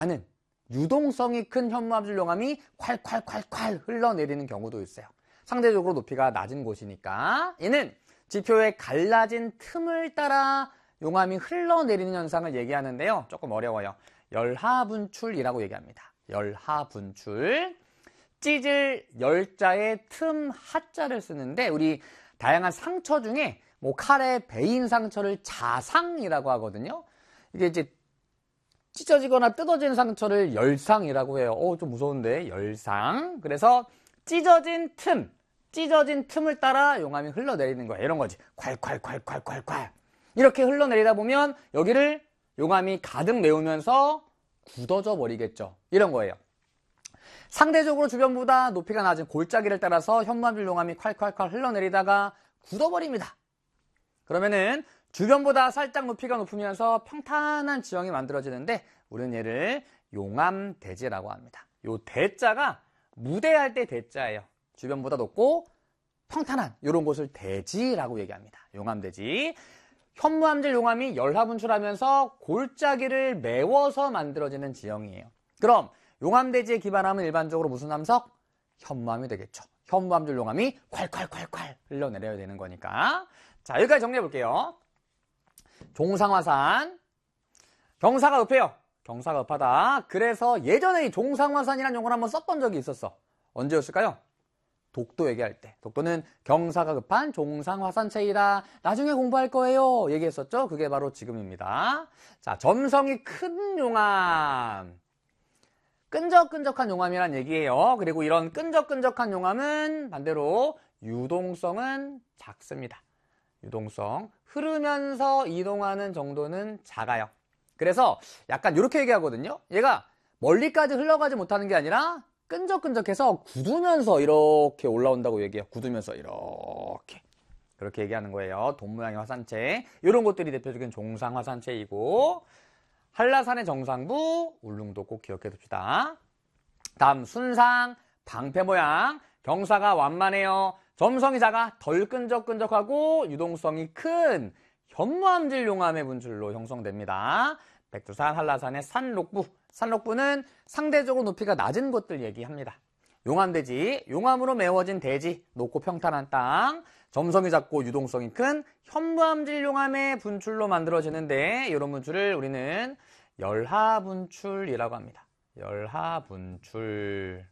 하는 유동성이 큰 현무암질 용암이 콸콸콸콸 흘러내리는 경우도 있어요. 상대적으로 높이가 낮은 곳이니까. 이는 지표의 갈라진 틈을 따라 용암이 흘러내리는 현상을 얘기하는데요. 조금 어려워요. 열하분출이라고 얘기합니다. 열하분출. 찢을 열자에 틈 하자를 쓰는데, 우리 다양한 상처 중에 뭐 칼에 베인 상처를 자상이라고 하거든요. 이게 이제 찢어지거나 뜯어지는 상처를 열상이라고 해요. 좀 무서운데, 열상. 그래서 찢어진 틈을 따라 용암이 흘러내리는 거예요. 이런 거지. 콸콸콸콸콸콸. 이렇게 흘러내리다 보면 여기를 용암이 가득 메우면서 굳어져 버리겠죠. 이런 거예요. 상대적으로 주변보다 높이가 낮은 골짜기를 따라서 현무암질 용암이 콸콸콸 흘러내리다가 굳어버립니다. 그러면은 주변보다 살짝 높이가 높으면서 평탄한 지형이 만들어지는데, 우리는 얘를 용암대지라고 합니다. 요 대자가 무대할 때 대자예요. 주변보다 높고 평탄한 이런 곳을 대지라고 얘기합니다. 용암대지. 현무암질 용암이 열하분출하면서 골짜기를 메워서 만들어지는 지형이에요. 그럼 용암대지에 기반하면 일반적으로 무슨 암석? 현무암이 되겠죠. 현무암질 용암이 콸콸콸콸 흘러내려야 되는 거니까. 자, 여기까지 정리해 볼게요. 종상화산. 경사가 급해요. 경사가 급하다. 그래서 예전에 이 종상화산이라는 용어를 한번 썼던 적이 있었어. 언제였을까요? 독도 얘기할 때. 독도는 경사가 급한 종상화산체이다. 나중에 공부할 거예요. 얘기했었죠? 그게 바로 지금입니다. 자, 점성이 큰 용암. 끈적끈적한 용암이란 얘기예요. 그리고 이런 끈적끈적한 용암은 반대로 유동성은 작습니다. 유동성. 흐르면서 이동하는 정도는 작아요. 그래서 약간 이렇게 얘기하거든요. 얘가 멀리까지 흘러가지 못하는 게 아니라 끈적끈적해서 굳으면서 이렇게 올라온다고 얘기해요. 굳으면서 이렇게. 그렇게 얘기하는 거예요. 돈 모양의 화산체. 이런 것들이 대표적인 종상화산체이고, 한라산의 정상부, 울릉도 꼭 기억해 둡시다. 다음 순상, 방패 모양. 경사가 완만해요. 점성이 작아 덜 끈적끈적하고 유동성이 큰 현무암질 용암의 분출로 형성됩니다. 백두산, 한라산의 산록부. 산록부는 상대적으로 높이가 낮은 곳들 얘기합니다. 용암대지, 용암으로 메워진 대지, 높고 평탄한 땅, 점성이 작고 유동성이 큰 현무암질 용암의 분출로 만들어지는데, 이런 분출을 우리는 열하분출이라고 합니다. 열하분출.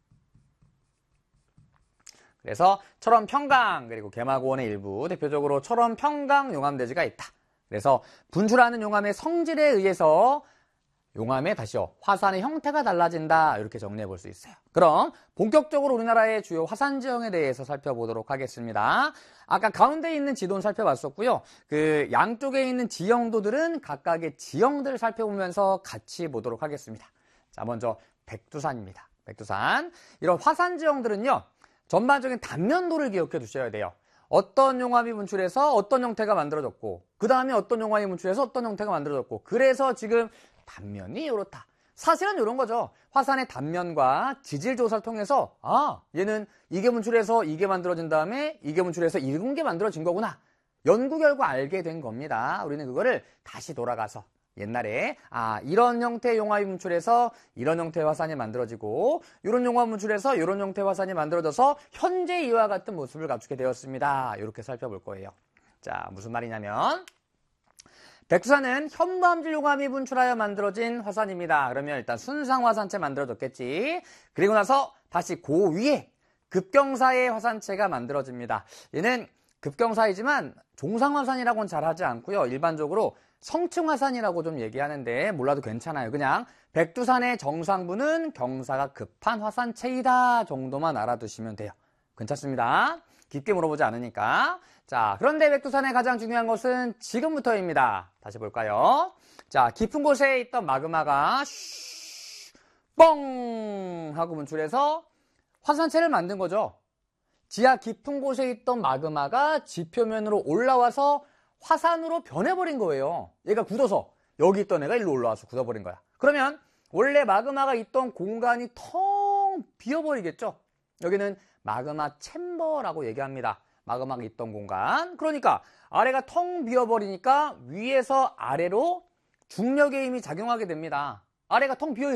그래서 철원평강, 그리고 개마고원의 일부, 대표적으로 철원평강 용암대지가 있다. 그래서 분출하는 용암의 성질에 의해서 용암의 다시요, 화산의 형태가 달라진다. 이렇게 정리해 볼 수 있어요. 그럼 본격적으로 우리나라의 주요 화산 지형에 대해서 살펴보도록 하겠습니다. 아까 가운데 있는 지도는 살펴봤었고요. 그 양쪽에 있는 지형도들은 각각의 지형들을 살펴보면서 같이 보도록 하겠습니다. 자, 먼저 백두산입니다. 백두산. 이런 화산 지형들은요, 전반적인 단면도를 기억해 두셔야 돼요. 어떤 용암이 분출해서 어떤 형태가 만들어졌고, 그 다음에 어떤 용암이 분출해서 어떤 형태가 만들어졌고, 그래서 지금 단면이 이렇다. 사실은 이런 거죠. 화산의 단면과 지질 조사를 통해서, 얘는 이게 분출해서 이게 만들어진 다음에 이게 분출해서 이런 게 만들어진 거구나. 연구 결과 알게 된 겁니다. 우리는 그거를 다시 돌아가서 옛날에 이런 형태의 용암이 분출해서 이런 형태의 화산이 만들어지고, 이런 용암 분출해서 이런 형태의 화산이 만들어져서 현재 이와 같은 모습을 갖추게 되었습니다. 이렇게 살펴볼 거예요. 자, 무슨 말이냐면, 백두산은 현무암질 용암이 분출하여 만들어진 화산입니다. 그러면 일단 순상화산체 만들어졌겠지. 그리고 나서 다시 그 위에 급경사의 화산체가 만들어집니다. 얘는 급경사이지만 종상화산이라고는 잘 하지 않고요. 일반적으로 성층화산이라고 좀 얘기하는데 몰라도 괜찮아요. 그냥 백두산의 정상부는 경사가 급한 화산체이다 정도만 알아두시면 돼요. 괜찮습니다. 깊게 물어보지 않으니까. 자, 그런데 백두산의 가장 중요한 것은 지금부터입니다. 다시 볼까요? 자, 깊은 곳에 있던 마그마가 뻥 하고 분출해서 화산체를 만든 거죠. 지하 깊은 곳에 있던 마그마가 지표면으로 올라와서 화산으로 변해버린 거예요. 얘가 굳어서 여기 있던 애가 일로 올라와서 굳어버린 거야. 그러면 원래 마그마가 있던 공간이 텅 비어버리겠죠. 여기는 마그마 챔버라고 얘기합니다. 마그마가 있던 공간. 그러니까 아래가 텅 비어버리니까 위에서 아래로 중력의 힘이 작용하게 됩니다. 아래가 텅 비어